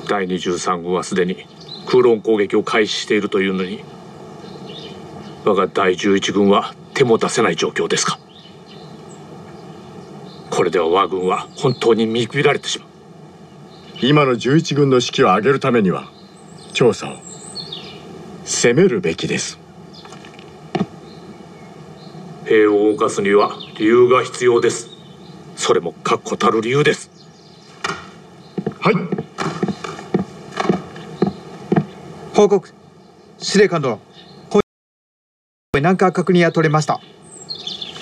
第23軍はすでに空論攻撃を開始しているというのに、我が第11軍は手も出せない状況ですか。これでは我が軍は本当に見くびられてしまう。 今の11軍の士気を上げるためには調査を攻めるべきです。 兵を動かすには理由が必要です。それも確固たる理由です。 はい。 報告。司令官殿、南下確認が取れました。